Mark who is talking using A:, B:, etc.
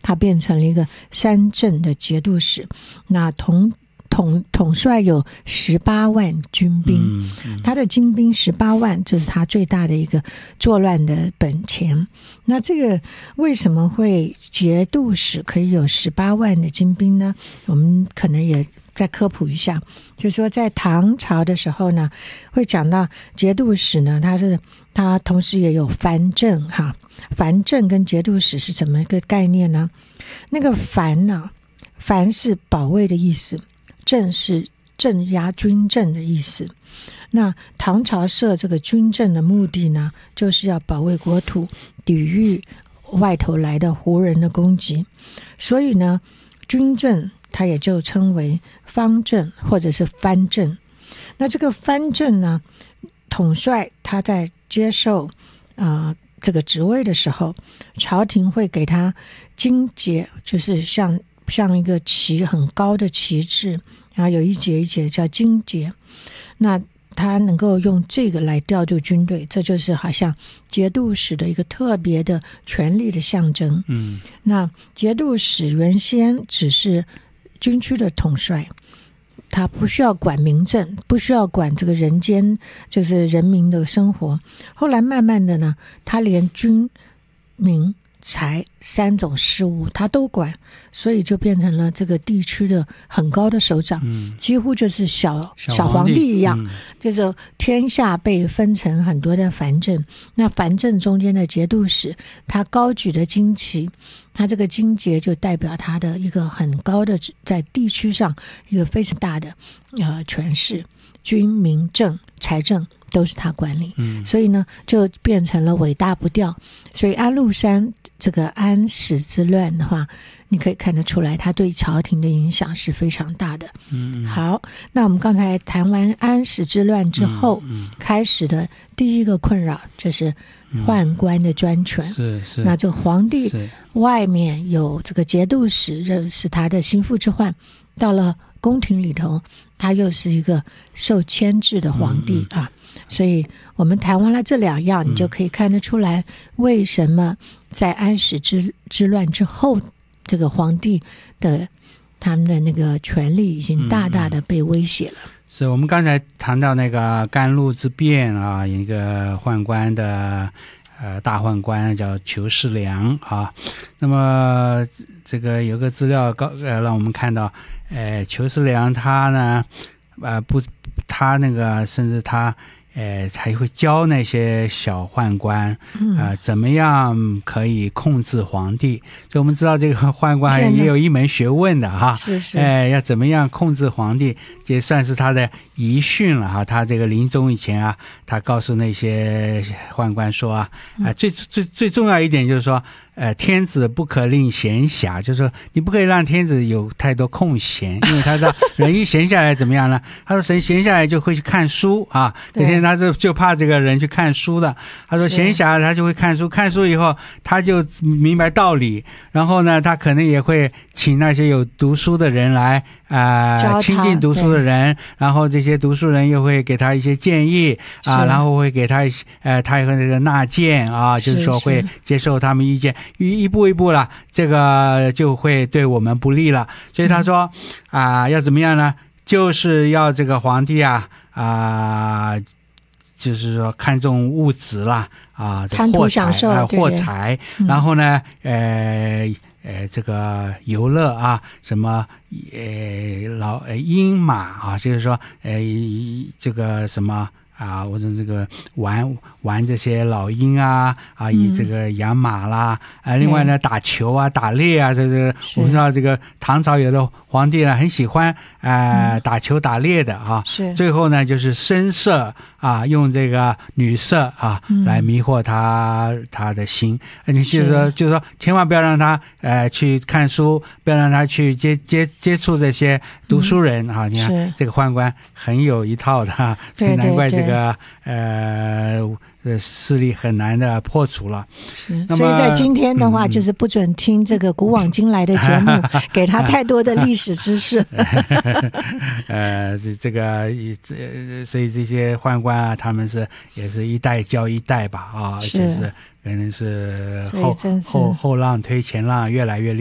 A: 它变成了一个3镇的节度使。那统帅有18万军兵，他的精兵18万，这是他最大的一个作乱的本钱。那这个为什么会节度使可以有18万的精兵呢？我们可能也再科普一下，就是说在唐朝的时候呢，会讲到节度使呢，他同时也有藩镇哈。藩镇跟节度使是怎么一个概念呢？那个藩呢，藩是保卫的意思，镇是镇压军政的意思。那唐朝设这个军政的目的呢，就是要保卫国土，抵御外头来的胡人的攻击。所以呢，军政它也就称为方阵或者是藩镇。那这个藩镇呢，统帅他在接受这个职位的时候，朝廷会给他金节，就是像一个旗很高的旗帜，然后有一节一节叫金节。那他能够用这个来调度军队，这就是好像节度使的一个特别的权力的象征。那节度使原先只是军区的统帅，他不需要管民政，不需要管这个人间，就是人民的生活。后来慢慢的呢，他连军民财3种事务他都管，所以就变成了这个地区的很高的首长，几乎就是小皇帝一样，就是天下被分成很多的藩镇。那藩镇中间的节度使，他高举的金旗，他这个金节就代表他的一个很高的在地区上一个非常大的权势，军民政财政都是他管理。所以呢就变成了尾大不掉。所以安禄山这个安史之乱的话，你可以看得出来他对朝廷的影响是非常大的。好，那我们刚才谈完安史之乱之后，开始的第一个困扰就是宦官的专权。是那这个皇帝外面有这个节度使，是他的心腹之患，到了宫廷里头，他又是一个受牵制的皇帝啊。所以我们谈完了这2样，你就可以看得出来，为什么在安史之乱之后，这个皇帝的他们的那个权力已经大大的被威胁了。
B: 是我们刚才谈到那个甘露之变啊，一个宦官的大宦官叫裘世良啊。那么这个有个资料让我们看到，裘世良他呢他那个甚至他才会教那些小宦官怎么样可以控制皇帝。所以我们知道这个宦官也有一门学问的哈，要怎么样控制皇帝，这算是他的遗训了哈。他这个临终以前啊，他告诉那些宦官说最重要一点就是说，天子不可令闲暇，就是说你不可以让天子有太多空闲，因为他知道人一闲下来怎么样呢？他说闲下来就会去看书啊，这些他就怕这个人去看书的。他说闲暇他就会看书，看书以后他就明白道理，然后呢他可能也会请那些有读书的人来亲近读书的人，然后这些读书人又会给他一些建议然后会给他他也会这个纳谏就是说会接受他们意见，一步一步了，这个就会对我们不利了。所以他说要怎么样呢？就是要这个皇帝就是说看重物质啦
A: 贪图享受
B: 货财，然后呢这个游乐什么鹰马就是说这个什么或者这个玩这些老鹰以这个养马啦另外呢打球打猎这个我们知道这个唐朝有的皇帝呢很喜欢打球打猎的最后呢就是声色用这个女色来迷惑他的心。你就是说千万不要让他去看书，不要让他去接触这些读书人你看这个宦官很有一套的所以难怪这个势力很难的破除了。
A: 所以在今天的话就是不准听这个古往今来的节目给他太多的历史知识
B: 这个所以这些宦官他们也是一代教一代吧而且是可能是后浪推前浪越来越厉害。